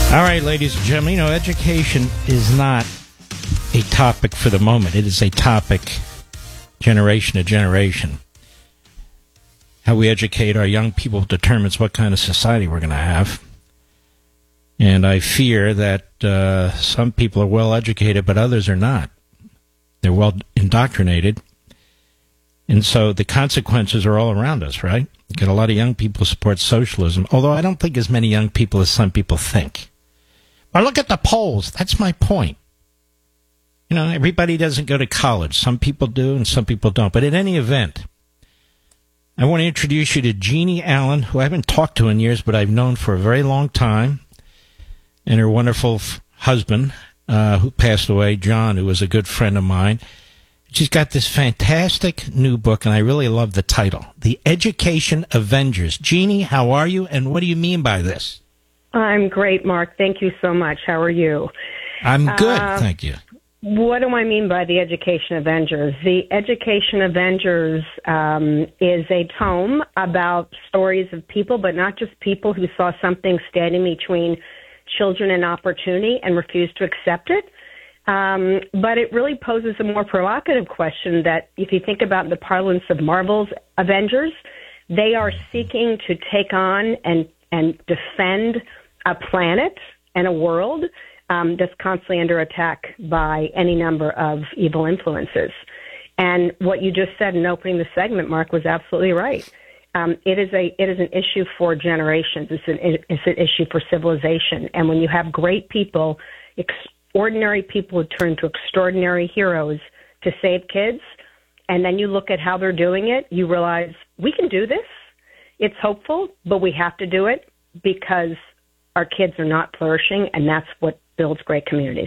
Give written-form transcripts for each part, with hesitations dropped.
All right, ladies and gentlemen, education is not a topic for the moment. It is a topic generation to generation. How we educate our young people determines what kind of society we're going to have. And I fear that some people are well educated, but others are not. They're well indoctrinated. And so the consequences are all around us, right? You got a lot of young people who support socialism, although I don't think as many young people as some people think. But look at the polls. That's my point. Everybody doesn't go to college. Some people do and some people don't. But in any event, I want to introduce you to Jeannie Allen, who I haven't talked to in years, but I've known for a very long time, and her wonderful husband, who passed away, John, who was a good friend of mine. She's got this fantastic new book, and I really love the title, The Education Avengers. Jeannie, how are you, and what do you mean by this? I'm great, Mark. Thank you so much. How are you? I'm good, thank you. What do I mean by the Education Avengers? The Education Avengers is a tome about stories of people, but not just people who saw something standing between children and opportunity and refused to accept it. But it really poses a more provocative question that if you think about the parlance of Marvel's Avengers, they are seeking to take on and defend a planet and a world that's constantly under attack by any number of evil influences. And what you just said in opening the segment, Mark, was absolutely right. It is an issue for generations. It's an issue for civilization. And when you have great people, ordinary people who turn to extraordinary heroes to save kids, and then you look at how they're doing it, you realize we can do this. It's hopeful, but we have to do it because our kids are not flourishing, and that's what builds great communities.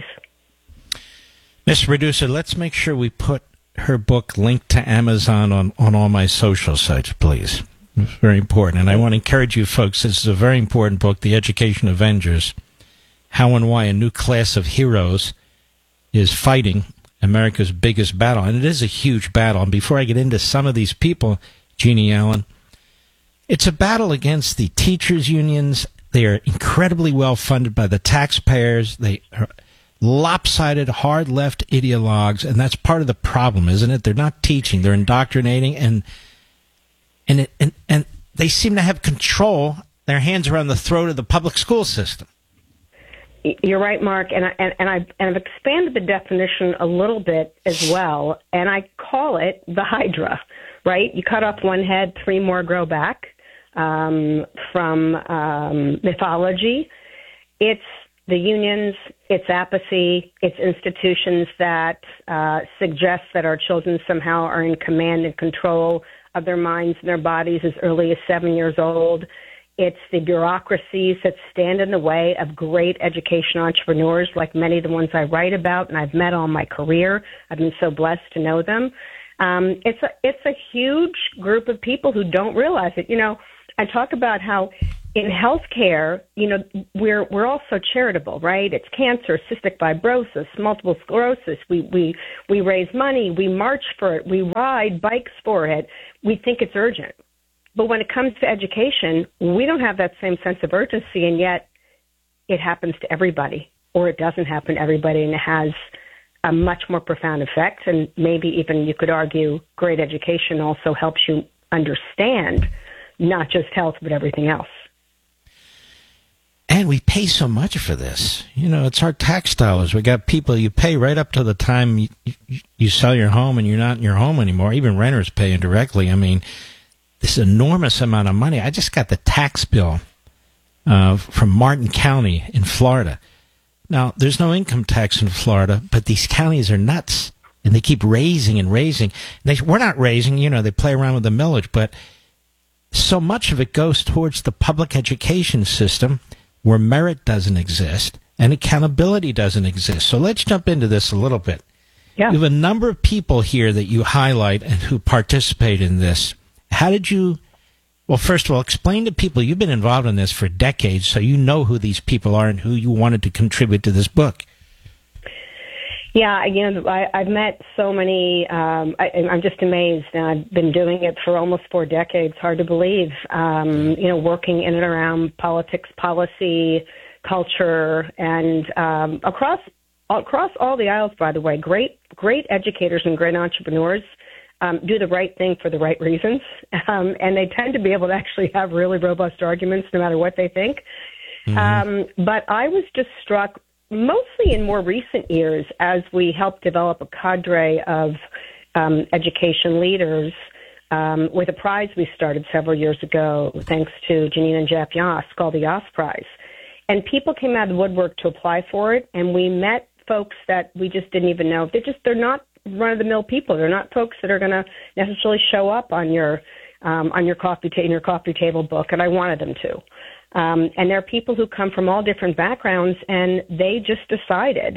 Mr. Producer, let's make sure we put her book linked to Amazon on all my social sites, please. It's very important. And I want to encourage you folks, this is a very important book, The Education Avengers, How and Why a New Class of Heroes is Fighting America's Biggest Battle. And it is a huge battle. And before I get into some of these people, Jeannie Allen, it's a battle against the teachers' unions. They are incredibly well funded by the taxpayers. They are lopsided, hard left ideologues, and that's part of the problem, isn't it? They're not teaching; they're indoctrinating, and they seem to have control. Their hands around the throat of the public school system. You're right, Mark, and I've expanded the definition a little bit as well, and I call it the Hydra. Right? You cut off one head, three more grow back. From mythology. It's the unions, it's apathy, it's institutions that suggest that our children somehow are in command and control of their minds and their bodies as early as 7 years old. It's the bureaucracies that stand in the way of great education entrepreneurs like many of the ones I write about and I've met all my career. I've been so blessed to know them. It's a huge group of people who don't realize it. I talk about how in healthcare, we're all so charitable, right? It's cancer, cystic fibrosis, multiple sclerosis. We raise money, we march for it, we ride bikes for it. We think it's urgent. But when it comes to education, we don't have that same sense of urgency, and yet it happens to everybody, or it doesn't happen to everybody, and it has a much more profound effect. And maybe even you could argue great education also helps you understand not just health, but everything else. And we pay so much for this. It's our tax dollars. We got people, you pay right up to the time you sell your home and you're not in your home anymore. Even renters pay indirectly. I mean, this enormous amount of money. I just got the tax bill from Martin County in Florida. Now, there's no income tax in Florida, but these counties are nuts. And they keep raising and raising. We're not raising, they play around with the millage, but so much of it goes towards the public education system where merit doesn't exist and accountability doesn't exist. So let's jump into this a little bit. Yeah. You have a number of people here that you highlight and who participate in this. How did you, well, first of all, explain to people, you've been involved in this for decades, so you know who these people are and who you wanted to contribute to this book. Yeah, I've met so many. I'm just amazed. I've been doing it for almost 4 decades. Hard to believe. Working in and around politics, policy, culture, and across all the aisles, by the way, great educators and great entrepreneurs do the right thing for the right reasons, and they tend to be able to actually have really robust arguments no matter what they think. But I was just struck, mostly in more recent years, as we helped develop a cadre of education leaders with a prize we started several years ago, thanks to Janine and Jeff Yoss, called the Yoss Prize. And people came out of the woodwork to apply for it, and we met folks that we just didn't even know. They're not run-of-the-mill people. They're not folks that are going to necessarily show up on your coffee table book, and I wanted them to. And there are people who come from all different backgrounds, and they just decided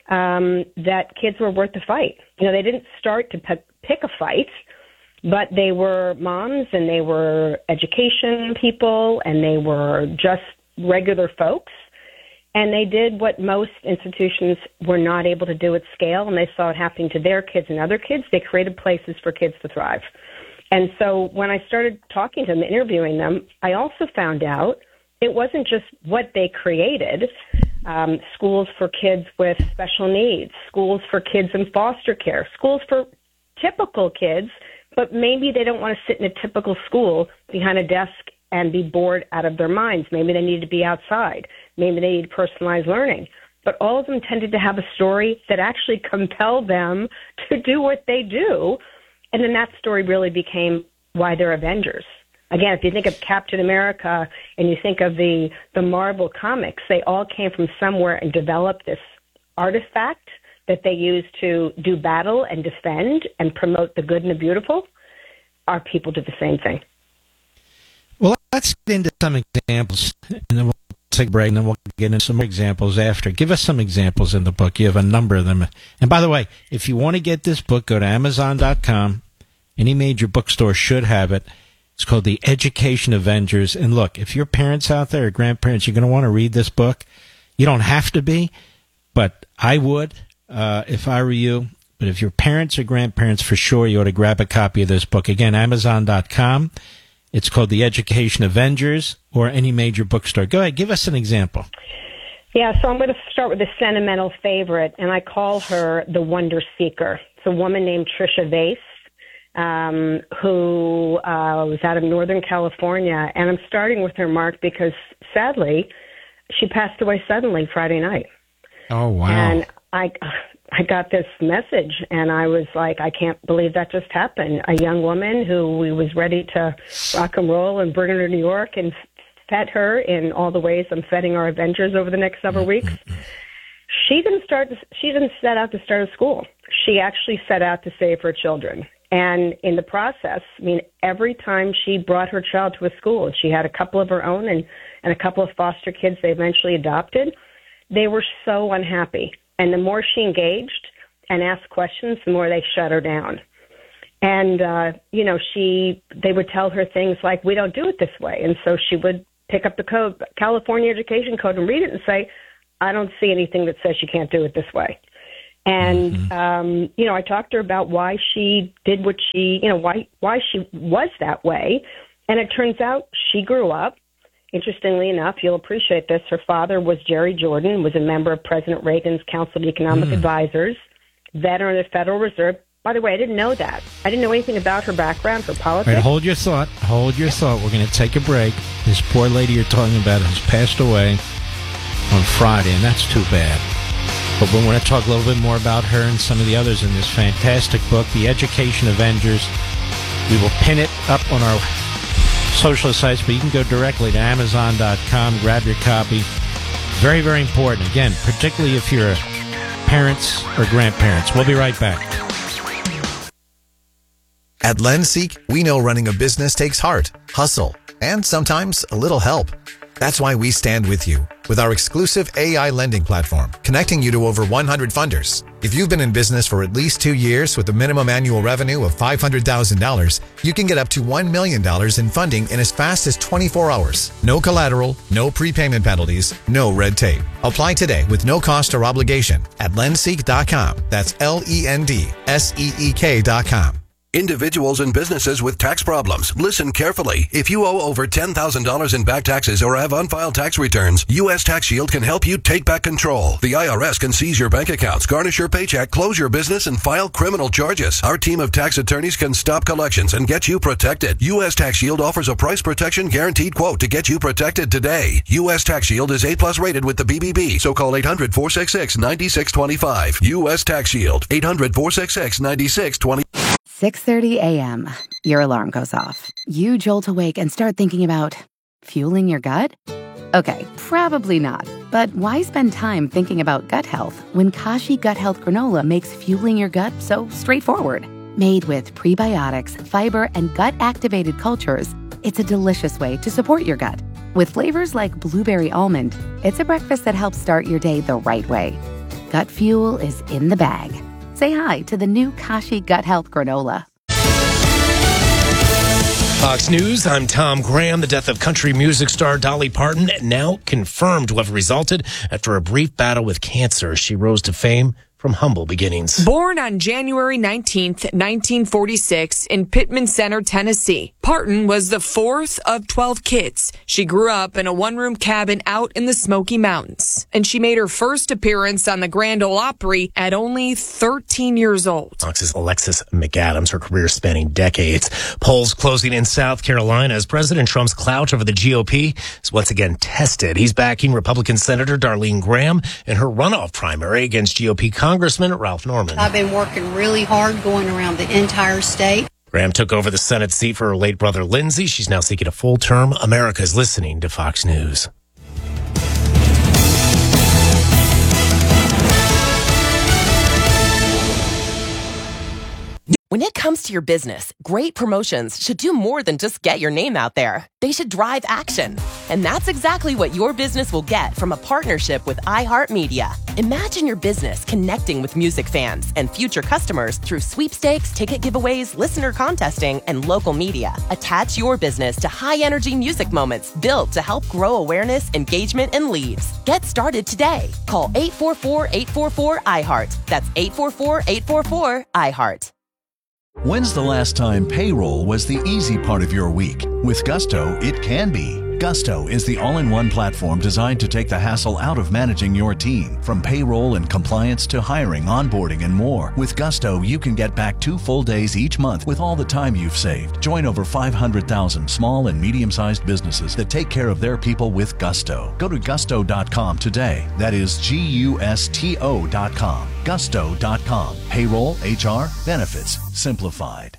that kids were worth the fight. You know, they didn't start to pick a fight, but they were moms, and they were education people, and they were just regular folks. And they did what most institutions were not able to do at scale, and they saw it happening to their kids and other kids. They created places for kids to thrive. And so when I started talking to them, interviewing them, I also found out it wasn't just what they created, schools for kids with special needs, schools for kids in foster care, schools for typical kids, but maybe they don't want to sit in a typical school behind a desk and be bored out of their minds. Maybe they need to be outside. Maybe they need personalized learning. But all of them tended to have a story that actually compelled them to do what they do. And then that story really became why they're Avengers. Again, if you think of Captain America and you think of the Marvel comics, they all came from somewhere and developed this artifact that they use to do battle and defend and promote the good and the beautiful. Our people do the same thing. Well, let's get into some examples, and then we'll take a break, and then we'll get into some more examples after. Give us some examples in the book. You have a number of them. And by the way, if you want to get this book, go to Amazon.com. Any major bookstore should have it. It's called The Education Avengers. And look, if you're parents out there or grandparents, you're going to want to read this book. You don't have to be, but I would if I were you. But if your parents or grandparents, for sure, you ought to grab a copy of this book. Again, Amazon.com. It's called The Education Avengers, or any major bookstore. Go ahead, give us an example. Yeah, so I'm going to start with a sentimental favorite, and I call her the Wonder Seeker. It's a woman named Trisha Vase, who was out of Northern California. And I'm starting with her, Mark, because sadly, she passed away suddenly Friday night. Oh, wow. And I got this message, and I was like, I can't believe that just happened. A young woman who we was ready to rock and roll and bring her to New York and fed her in all the ways I'm feeding our Avengers over the next several weeks. She didn't set out to start a school. She actually set out to save her children. And in the process, I mean, every time she brought her child to a school, she had a couple of her own and a couple of foster kids they eventually adopted, they were so unhappy. And the more she engaged and asked questions, the more they shut her down. And, they would tell her things like, we don't do it this way. And so she would pick up the code, California Education Code, and read it and say, I don't see anything that says you can't do it this way. And, I talked to her about why she did what she, why she was that way. And it turns out she grew up. Interestingly enough, you'll appreciate this. Her father was Jerry Jordan, was a member of President Reagan's Council of Economic Advisors, veteran of the Federal Reserve. By the way, I didn't know that. I didn't know anything about her background, her politics. All right, hold your thought. We're going to take a break. This poor lady you're talking about has passed away on Friday, and that's too bad. But we want to talk a little bit more about her and some of the others in this fantastic book, The Education Avengers. We will pin it up on our social sites, but you can go directly to Amazon.com, grab your copy. Very, very important. Again, particularly if you're parents or grandparents. We'll be right back. At LendSeek, we know running a business takes heart, hustle, and sometimes a little help. That's why we stand with you with our exclusive AI lending platform, connecting you to over 100 funders. If you've been in business for at least 2 years with a minimum annual revenue of $500,000, you can get up to $1 million in funding in as fast as 24 hours. No collateral, no prepayment penalties, no red tape. Apply today with no cost or obligation at lendseek.com. That's LENDSEEK.com. Individuals and businesses with tax problems. Listen carefully. If you owe over $10,000 in back taxes or have unfiled tax returns, U.S. Tax Shield can help you take back control. The IRS can seize your bank accounts, garnish your paycheck, close your business, and file criminal charges. Our team of tax attorneys can stop collections and get you protected. U.S. Tax Shield offers a price protection guaranteed quote to get you protected today. U.S. Tax Shield is A+ rated with the BBB, so call 800-466-9625. U.S. Tax Shield, 800-466-9625. 6:30 a.m. Your alarm goes off. You jolt awake and start thinking about fueling your gut? Okay, probably not. But why spend time thinking about gut health when Kashi Gut Health Granola makes fueling your gut so straightforward? Made with prebiotics, fiber, and gut-activated cultures, it's a delicious way to support your gut. With flavors like blueberry almond, it's a breakfast that helps start your day the right way. Gut fuel is in the bag. Say hi to the new Kashi Gut Health Granola. Fox News, I'm Tom Graham. The death of country music star Dolly Parton now confirmed to have resulted after a brief battle with cancer. She rose to fame from humble beginnings. Born on January 19th, 1946 in Pittman Center, Tennessee, Parton was the fourth of 12 kids. She grew up in a one-room cabin out in the Smoky Mountains, and she made her first appearance on the Grand Ole Opry at only 13 years old. Fox's Alexis McAdams, her career spanning decades. Polls closing in South Carolina as President Trump's clout over the GOP is once again tested. He's backing Republican Senator Darlene Graham in her runoff primary against GOP Congressman Ralph Norman. I've been working really hard going around the entire state. Graham took over the Senate seat for her late brother Lindsey. She's now seeking a full term. America's listening to Fox News. When it comes to your business, great promotions should do more than just get your name out there. They should drive action. And that's exactly what your business will get from a partnership with iHeartMedia. Imagine your business connecting with music fans and future customers through sweepstakes, ticket giveaways, listener contesting, and local media. Attach your business to high-energy music moments built to help grow awareness, engagement, and leads. Get started today. Call 844-844-iHeart. That's 844-844-iHeart. When's the last time payroll was the easy part of your week? With Gusto, it can be. Gusto is the all-in-one platform designed to take the hassle out of managing your team. From payroll and compliance to hiring, onboarding, and more. With Gusto, you can get back 2 full days each month with all the time you've saved. Join over 500,000 small and medium-sized businesses that take care of their people with Gusto. Go to gusto.com today. That is Gusto.com. Gusto.com. Payroll, HR, benefits, simplified.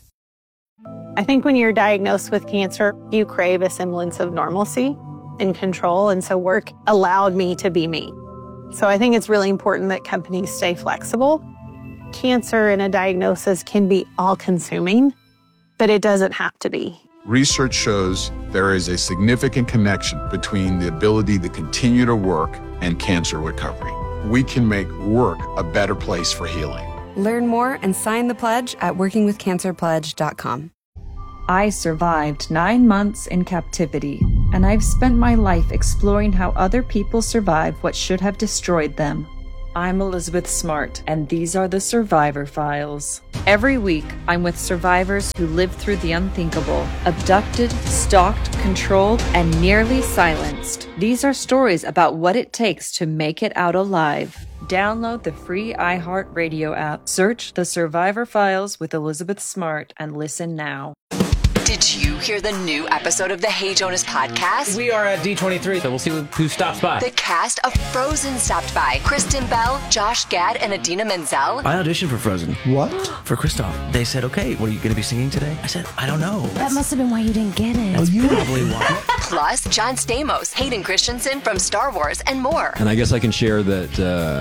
I think when you're diagnosed with cancer, you crave a semblance of normalcy and control. And so work allowed me to be me. So I think it's really important that companies stay flexible. Cancer and a diagnosis can be all-consuming, but it doesn't have to be. Research shows there is a significant connection between the ability to continue to work and cancer recovery. We can make work a better place for healing. Learn more and sign the pledge at workingwithcancerpledge.com. I survived 9 months in captivity, and I've spent my life exploring how other people survive what should have destroyed them. I'm Elizabeth Smart, and these are the Survivor Files. Every week, I'm with survivors who lived through the unthinkable, abducted, stalked, controlled, and nearly silenced. These are stories about what it takes to make it out alive. Download the free iHeartRadio app, search The Survivor Files with Elizabeth Smart, and listen now. Did you hear the new episode of the Hey Jonas podcast? We are at D23, so we'll see who stops by. The cast of Frozen stopped by. Kristen Bell, Josh Gad, and Idina Menzel. I auditioned for Frozen. What? For Kristoff. They said, okay, what are you going to be singing today? I said, I don't know. That must have been why you didn't get it. That's probably why. Plus, John Stamos, Hayden Christensen from Star Wars, and more. And I guess I can share that...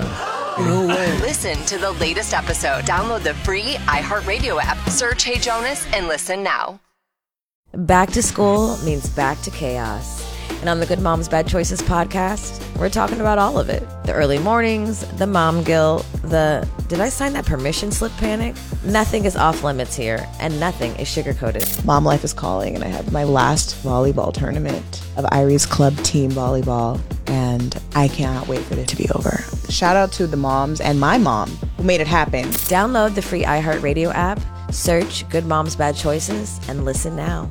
No way. Listen to the latest episode. Download the free iHeartRadio app. Search Hey Jonas and listen now. Back to school means back to chaos. And on the Good Moms Bad Choices podcast, we're talking about all of it. The early mornings, the mom guilt, the did I sign that permission slip panic? Nothing is off limits here, and nothing is sugar-coated. Mom life is calling, and I have my last volleyball tournament of Irie's club team volleyball, and I cannot wait for it to be over. Shout out to the moms and my mom who made it happen. Download the free iHeartRadio app, Search Good Moms Bad Choices and listen now.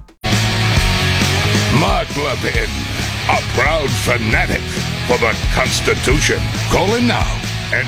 Mark Levin, a proud fanatic for the Constitution. Call him now at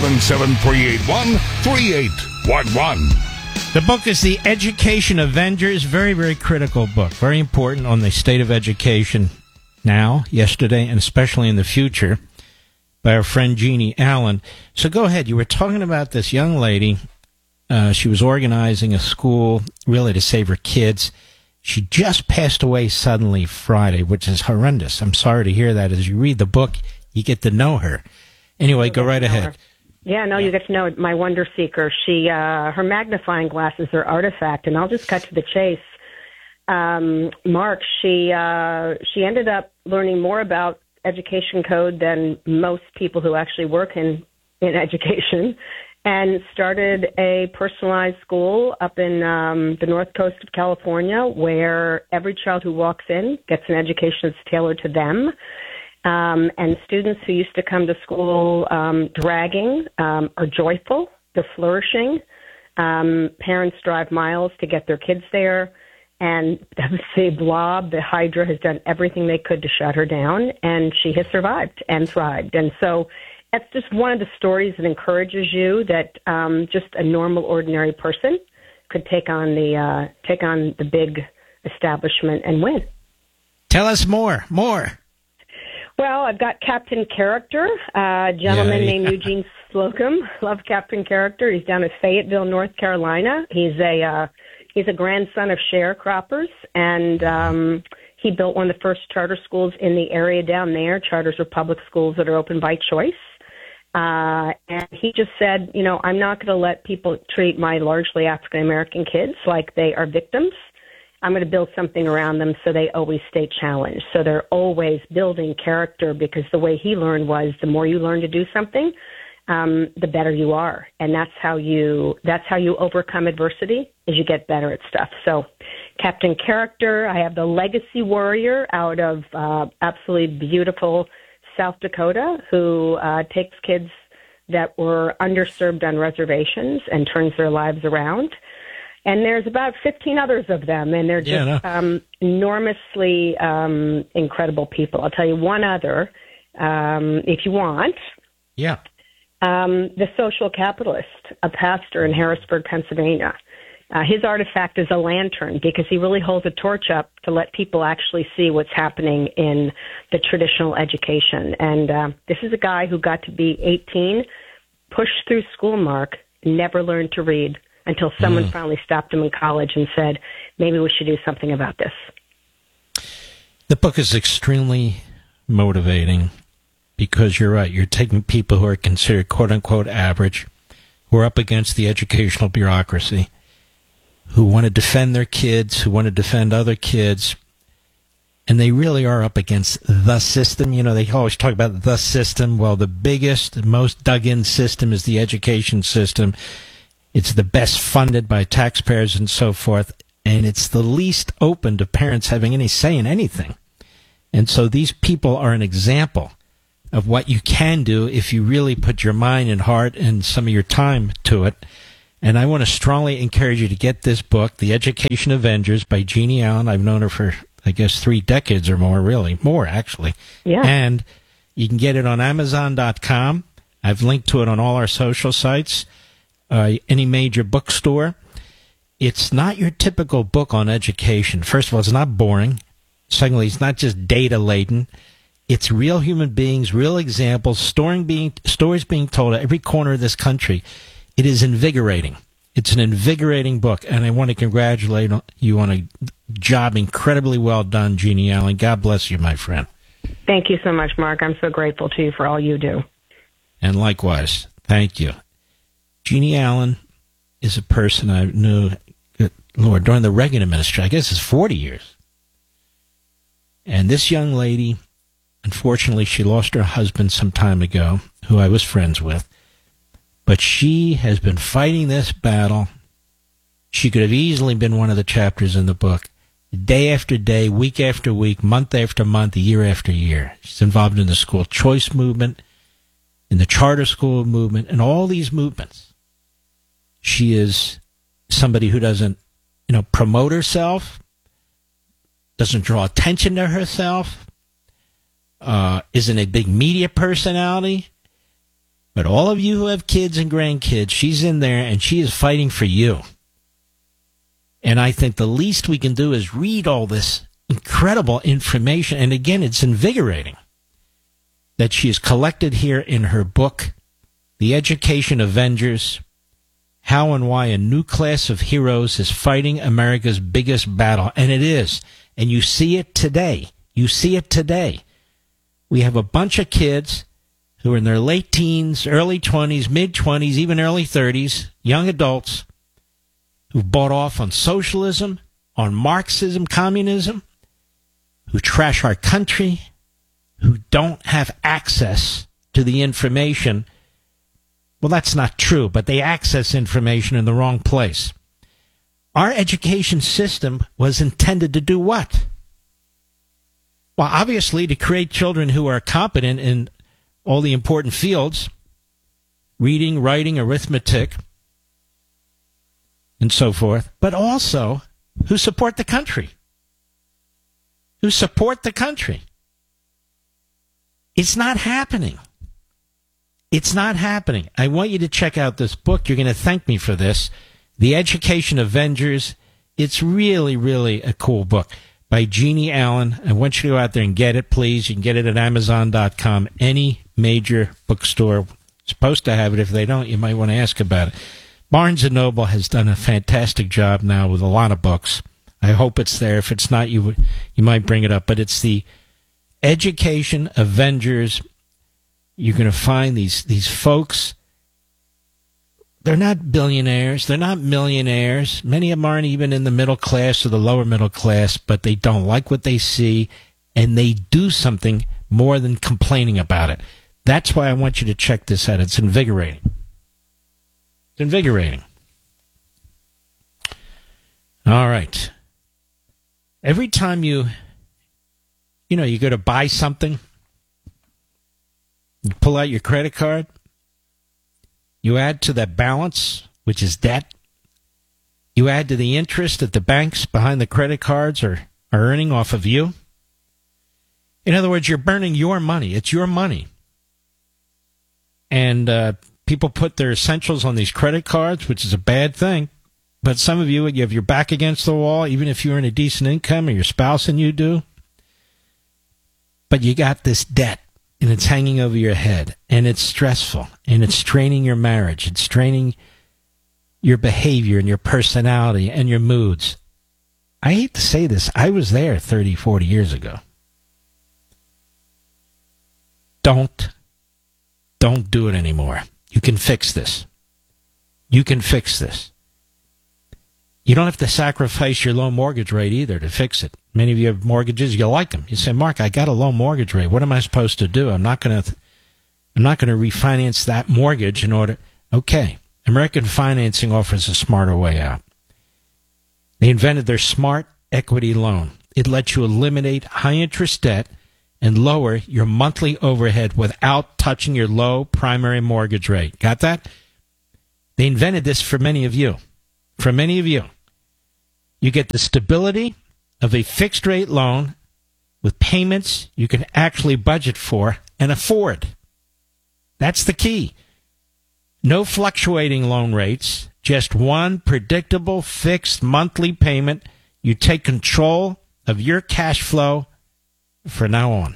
877-381-3811. The book is The Education Avengers. Very, very critical book. Very important on the state of education now, yesterday, and especially in the future, by our friend Jeannie Allen. So go ahead. You were talking about this young lady. She was organizing a school really to save her kids. She just passed away suddenly Friday, which is horrendous. I'm sorry to hear that. As you read the book, you get to know her. Anyway, go right ahead. Yeah, no, you get to know my wonder seeker. She, her magnifying glass is her artifact, and I'll just cut to the chase. Mark, she ended up learning more about education code than most people who actually work in education, and started a personalized school up in the north coast of California, where every child who walks in gets an education that's tailored to them. And students who used to come to school dragging are joyful. They're flourishing. Parents drive miles to get their kids there. And the blob, the Hydra, has done everything they could to shut her down, and she has survived and thrived. And so that's just one of the stories that encourages you that just a normal, ordinary person could take on the big establishment and win. Tell us more. Well, I've got Captain Character, a gentleman named Eugene Slocum. Love Captain Character. He's down in Fayetteville, North Carolina. He's a grandson of sharecroppers, and he built one of the first charter schools in the area down there. Charters are public schools that are open by choice. And he just said, I'm not going to let people treat my largely African-American kids like they are victims. I'm going to build something around them so they always stay challenged. So they're always building character, because the way he learned was the more you learn to do something, the better you are. And that's how you overcome adversity, is you get better at stuff. So Captain Character, I have the Legacy Warrior out of absolutely beautiful South Dakota, who takes kids that were underserved on reservations and turns their lives around. And there's about 15 others of them, and they're just enormously incredible people. I'll tell you one other, if you want. Yeah. The Social Capitalist, a pastor in Harrisburg, Pennsylvania. His artifact is a lantern, because he really holds a torch up to let people actually see what's happening in the traditional education. And this is a guy who got to be 18, pushed through school, Mark, never learned to read, until someone finally stopped him in college and said, maybe we should do something about this. The book is extremely motivating, because you're right. You're taking people who are considered quote-unquote average, who are up against the educational bureaucracy, who want to defend their kids, who want to defend other kids, and they really are up against the system. They always talk about the system. Well, the biggest, most dug-in system is the education system. It's the best funded by taxpayers and so forth, and it's the least open to parents having any say in anything. And so these people are an example of what you can do if you really put your mind and heart and some of your time to it. And I want to strongly encourage you to get this book, The Education Avengers, by Jeannie Allen. I've known her for, I guess, 3 decades or more, really. More, actually. Yeah. And you can get it on Amazon.com. I've linked to it on all our social sites. Any major bookstore. It's not your typical book on education. First of all, it's not boring. Secondly, it's not just data-laden. It's real human beings, real examples, stories being told at every corner of this country. It is invigorating. It's an invigorating book, and I want to congratulate you on a job incredibly well done, Jeannie Allen. God bless you, my friend. Thank you so much, Mark. I'm so grateful to you for all you do. And likewise, thank you. Jeannie Allen is a person I knew, Lord, during the Reagan administration. I guess it's 40 years. And this young lady, unfortunately, she lost her husband some time ago, who I was friends with. But she has been fighting this battle. She could have easily been one of the chapters in the book. Day after day, week after week, month after month, year after year. She's involved in the school choice movement, in the charter school movement, and all these movements. She is somebody who doesn't, promote herself, doesn't draw attention to herself, isn't a big media personality. But all of you who have kids and grandkids, she's in there and she is fighting for you. And I think the least we can do is read all this incredible information. And again, it's invigorating that she has collected here in her book, The Education Avengers, How and Why a New Class of Heroes is Fighting America's Biggest Battle. And it is. And you see it today. You see it today. We have a bunch of kids who are in their late teens, early 20s, mid-20s, even early 30s, young adults, who've bought off on socialism, on Marxism, communism, who trash our country, who don't have access to the information. Well, that's not true, but they access information in the wrong place. Our education system was intended to do what? Well, obviously, to create children who are competent in all the important fields, reading, writing, arithmetic, and so forth, but also who support the country. Who support the country. It's not happening. It's not happening. I want you to check out this book. You're going to thank me for this. The Education Avengers. It's really, really a cool book by Jeannie Allen. I want you to go out there and get it, please. You can get it at Amazon.com. Any major bookstore is supposed to have it. If they don't, you might want to ask about it. Barnes & Noble has done a fantastic job now with a lot of books. I hope it's there. If it's not, you might bring it up. But it's the Education Avengers. You're going to find these folks. They're not billionaires. They're not millionaires. Many of them aren't even in the middle class or the lower middle class, but they don't like what they see, and they do something more than complaining about it. That's why I want you to check this out. It's invigorating. It's invigorating. All right. Every time you go to buy something, you pull out your credit card, you add to that balance, which is debt. You add to the interest that the banks behind the credit cards are earning off of you. In other words, you're burning your money. It's your money. And people put their essentials on these credit cards, which is a bad thing. But some of you have your back against the wall, even if you earn a decent income or your spouse and you do. But you got this debt, and it's hanging over your head, and it's stressful, and it's straining your marriage. It's straining your behavior and your personality and your moods. I hate to say this. I was there 30, 40 years ago. Don't do it anymore. You can fix this. You can fix this. You don't have to sacrifice your low mortgage rate either to fix it. Many of you have mortgages, you like them. You say, Mark, I got a low mortgage rate. What am I supposed to do? I'm not going to refinance that mortgage in order. Okay. American Financing offers a smarter way out. They invented their Smart Equity Loan. It lets you eliminate high interest debt and lower your monthly overhead without touching your low primary mortgage rate. Got that? They invented this for many of you. For many of you. You get the stability of a fixed rate loan with payments you can actually budget for and afford. That's the key. No fluctuating loan rates, just one predictable fixed monthly payment. You take control of your cash flow from now on.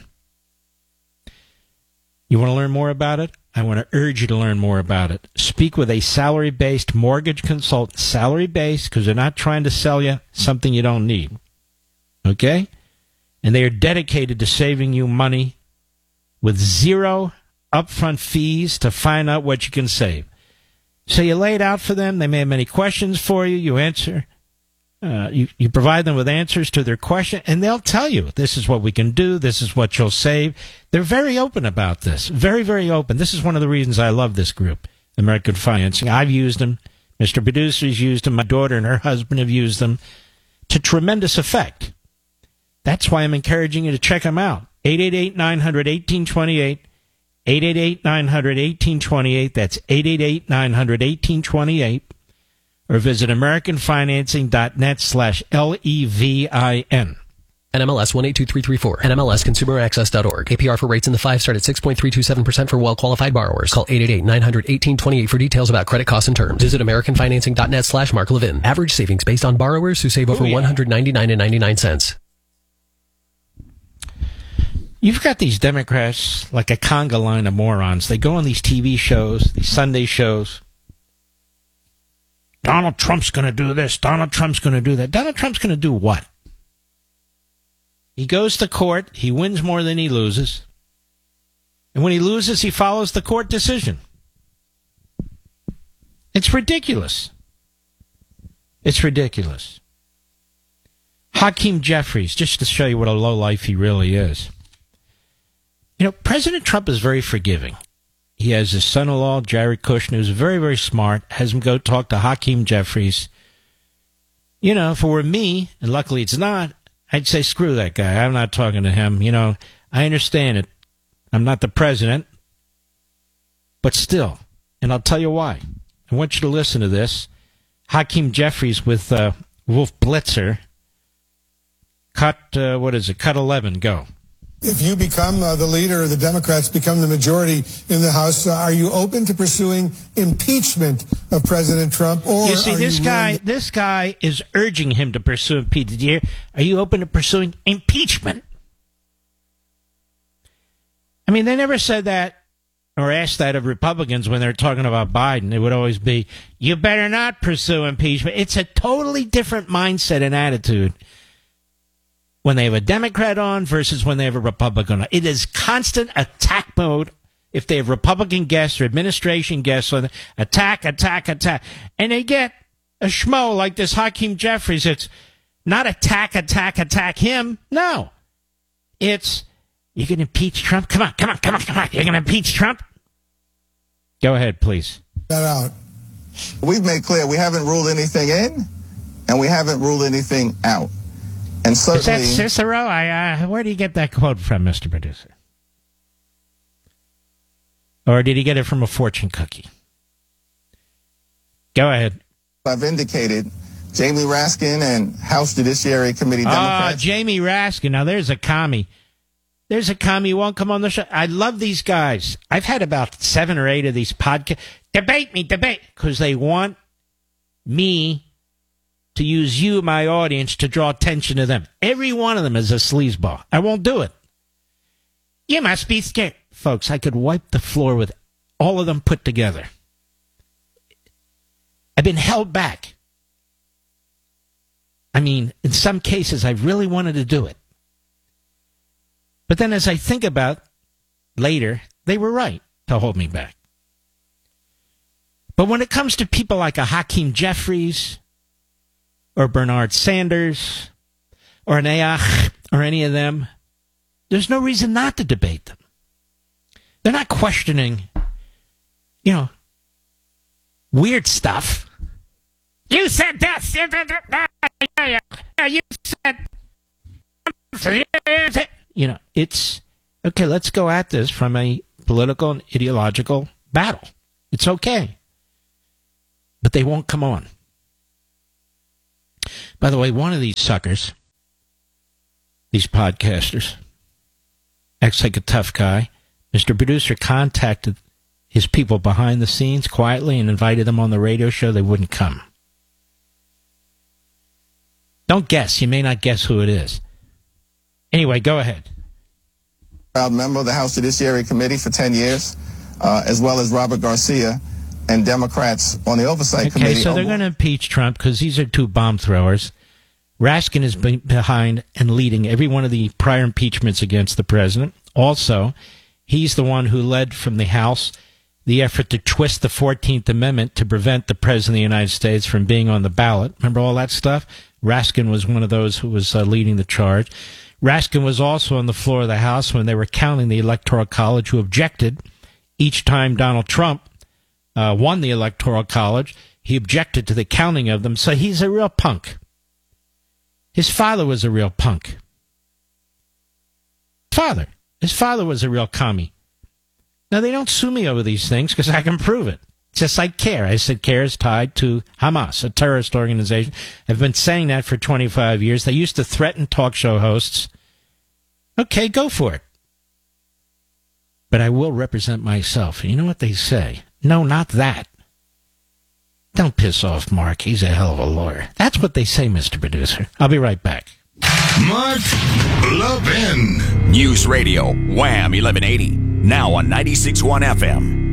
You want to learn more about it? I want to urge you to learn more about it. Speak with a salary-based mortgage consultant. Salary-based, because they're not trying to sell you something you don't need. Okay? And they are dedicated to saving you money with zero upfront fees to find out what you can save. So you lay it out for them. They may have many questions for you. You answer. You provide them with answers to their question, and they'll tell you, this is what we can do, this is what you'll save. They're very open about this. Very, very open. This is one of the reasons I love this group, American Financing. I've used them. Mr. Producer's used them. My daughter and her husband have used them to tremendous effect. That's why I'm encouraging you to check them out. 888-900-1828. 888-900-1828. That's 888-900-1828. or visit AmericanFinancing.net/LEVIN. NMLS 182334. NMLSConsumerAccess.org. APR for rates in the 5 start at 6.327% for well-qualified borrowers. Call 888-900-1828 for details about credit costs and terms. Visit AmericanFinancing.net/Mark Levin. Average savings based on borrowers who save over $199.99. You've got these Democrats like a conga line of morons. They go on these TV shows, these Sunday shows. Donald Trump's going to do this. Donald Trump's going to do that. Donald Trump's going to do what? He goes to court. He wins more than he loses. And when he loses, he follows the court decision. It's ridiculous. It's ridiculous. Hakeem Jeffries, just to show you what a lowlife he really is. You know, President Trump is very forgiving. He has his son-in-law, Jared Kushner, who's very, very smart, has him go talk to Hakeem Jeffries. You know, if it were me, and luckily it's not, I'd say, screw that guy. I'm not talking to him. You know, I understand it. I'm not the president. But still, and I'll tell you why. I want you to listen to this. Hakeem Jeffries with Wolf Blitzer. Cut 11, go. If you become the leader, or the Democrats become the majority in the House, are you open to pursuing impeachment of President Trump? Or you see, this guy is urging him to pursue impeachment. Are you open to pursuing impeachment? I mean, they never said that or asked that of Republicans when they're talking about Biden. It would always be, you better not pursue impeachment. It's a totally different mindset and attitude when they have a Democrat on versus when they have a Republican on. It is constant attack mode. If they have Republican guests or administration guests on, attack. And they get a schmo like this Hakeem Jeffries. It's not attack him. No. It's, you can impeach Trump? Come on. You're going to impeach Trump? Go ahead, please. That out. We've made clear we haven't ruled anything in, and we haven't ruled anything out. And certainly, is that Cicero? Where do you get that quote from, Mr. Producer? Or did he get it from a fortune cookie? Go ahead. I've indicated Jamie Raskin and House Judiciary Committee Democrats. Jamie Raskin. Now, there's a commie. There's a commie who won't come on the show. I love these guys. I've had about 7 or 8 of these podcasts. Debate, because they want me to use you, my audience, to draw attention to them. Every one of them is a sleazeball. I won't do it. You must be scared. Folks, I could wipe the floor with all of them put together. I've been held back. I mean, in some cases, I really wanted to do it. But then as I think about later, they were right to hold me back. But when it comes to people like a Hakeem Jeffries or Bernard Sanders or an Ayach or any of them, there's no reason not to debate them. They're not questioning, weird stuff. You said this. You said... it's, okay, let's go at this from a political and ideological battle. It's okay. But they won't come on. By the way, one of these suckers, these podcasters, acts like a tough guy. Mr. Producer contacted his people behind the scenes quietly and invited them on the radio show. They wouldn't come. Don't guess. You may not guess who it is. Anyway, go ahead. Proud member of the House Judiciary Committee for 10 years, as well as Robert Garcia and Democrats on the Oversight Committee. Okay, so they're going to impeach Trump because these are 2 bomb throwers. Raskin is behind and leading every one of the prior impeachments against the president. Also, he's the one who led from the House the effort to twist the 14th Amendment to prevent the President of the United States from being on the ballot. Remember all that stuff? Raskin was one of those who was leading the charge. Raskin was also on the floor of the House when they were counting the Electoral College, who objected each time Donald Trump won the Electoral College. He objected to the counting of them, so he's a real punk. His father was a real punk. His father was a real commie. Now, they don't sue me over these things because I can prove it. Just like CARE. I said CARE is tied to Hamas, a terrorist organization. I've been saying that for 25 years. They used to threaten talk show hosts. Okay, go for it. But I will represent myself. You know what they say? No, not that. Don't piss off Mark. He's a hell of a lawyer. That's what they say, Mr. Producer. I'll be right back. Mark Levin. News Radio, Wham 1180. Now on 96.1 FM.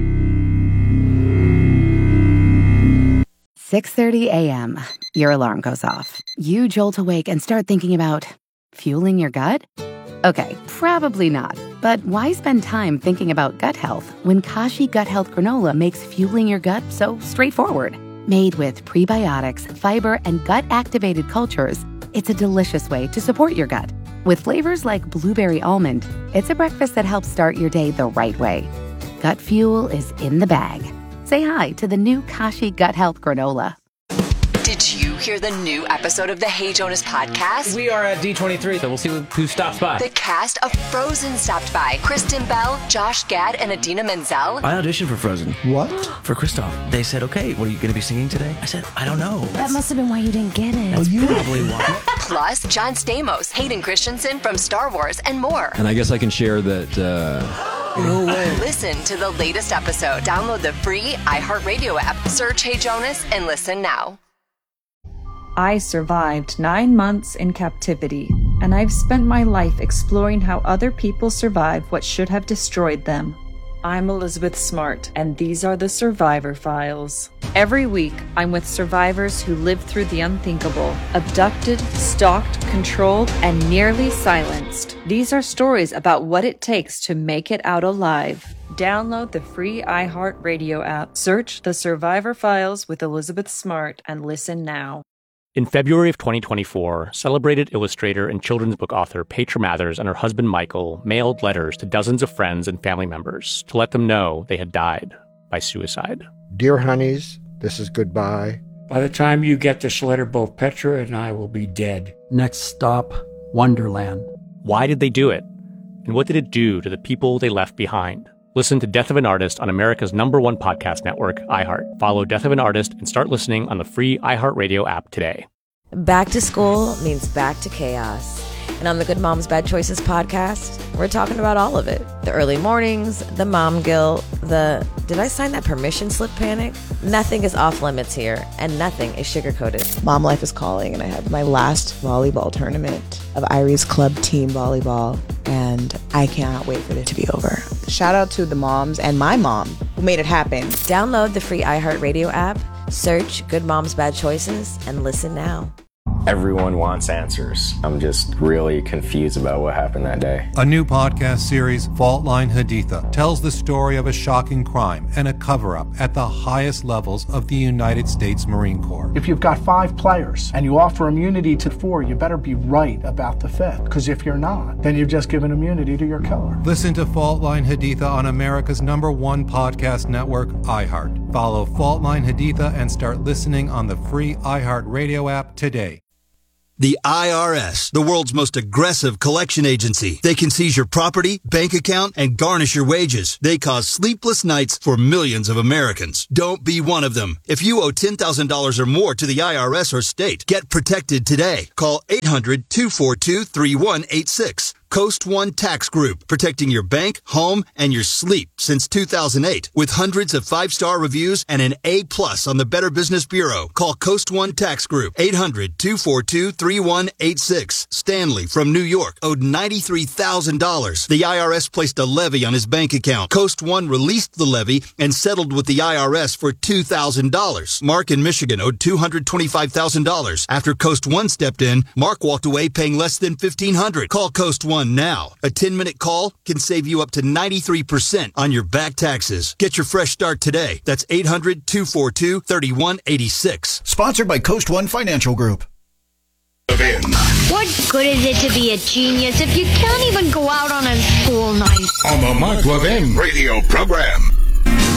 6:30 a.m. Your alarm goes off. You jolt awake and start thinking about fueling your gut? Okay, probably not. But why spend time thinking about gut health when Kashi Gut Health Granola makes fueling your gut so straightforward? Made with prebiotics, fiber, and gut-activated cultures, it's a delicious way to support your gut. With flavors like blueberry almond, it's a breakfast that helps start your day the right way. Gut fuel is in the bag. Say hi to the new Kashi Gut Health Granola. Did you hear the new episode of the Hey Jonas podcast? We are at D23, so we'll see who stops by. The cast of Frozen stopped by. Kristen Bell, Josh Gad, and Idina Menzel. I auditioned for Frozen. What? For Kristoff. They said, okay, what are you going to be singing today? I said, I don't know. That must have been why you didn't get it. That's probably why. Plus, John Stamos, Hayden Christensen from Star Wars, and more. And I guess I can share that... No way. Listen to the latest episode. Download the free iHeartRadio app. Search Hey Jonas and listen now. I survived 9 months in captivity, and I've spent my life exploring how other people survive what should have destroyed them. I'm Elizabeth Smart, and these are the Survivor Files. Every week, I'm with survivors who lived through the unthinkable, abducted, stalked, controlled, and nearly silenced. These are stories about what it takes to make it out alive. Download the free iHeartRadio app, search The Survivor Files with Elizabeth Smart, and listen now. In February of 2024, celebrated illustrator and children's book author Petra Mathers and her husband Michael mailed letters to dozens of friends and family members to let them know they had died by suicide. Dear honeys, this is goodbye. By the time you get this letter, both Petra and I will be dead. Next stop, Wonderland. Why did they do it? And what did it do to the people they left behind? Listen to Death of an Artist on America's #1 podcast network, iHeart. Follow Death of an Artist and start listening on the free iHeartRadio app today. Back to school means back to chaos. And on the Good Moms Bad Choices podcast, we're talking about all of it. The early mornings, the mom guilt, the did I sign that permission slip panic? Nothing is off limits here, and nothing is sugar-coated. Mom life is calling, and I have my last volleyball tournament of Iris Club Team Volleyball, and I cannot wait for it to be over. Shout out to the moms and my mom who made it happen. Download the free iHeartRadio app, search Good Moms Bad Choices, and listen now. Everyone wants answers. I'm just really confused about what happened that day. A new podcast series, Fault Line Haditha, tells the story of a shocking crime and a cover-up at the highest levels of the United States Marine Corps. If you've got 5 players and you offer immunity to 4, you better be right about the 5th. Because if you're not, then you've just given immunity to your killer. Listen to Fault Line Haditha on America's #1 podcast network, iHeart. Follow Fault Line Haditha and start listening on the free iHeartRadio app today. The IRS, the world's most aggressive collection agency. They can seize your property, bank account, and garnish your wages. They cause sleepless nights for millions of Americans. Don't be one of them. If you owe $10,000 or more to the IRS or state, get protected today. Call 800-242-3186. Coast One Tax Group, protecting your bank, home, and your sleep since 2008. With hundreds of 5-star reviews and an A+ on the Better Business Bureau. Call Coast One Tax Group, 800-242-3186. Stanley from New York owed $93,000. The IRS placed a levy on his bank account. Coast One released the levy and settled with the IRS for $2,000. Mark in Michigan owed $225,000. After Coast One stepped in, Mark walked away paying less than $1,500. Call Coast One now. A 10-minute call can save you up to 93% on your back taxes. Get your fresh start today. That's 800-242-3186. Sponsored by Coast One Financial Group. What good is it to be a genius if you can't even go out on a school night? On the Mark Levin radio program.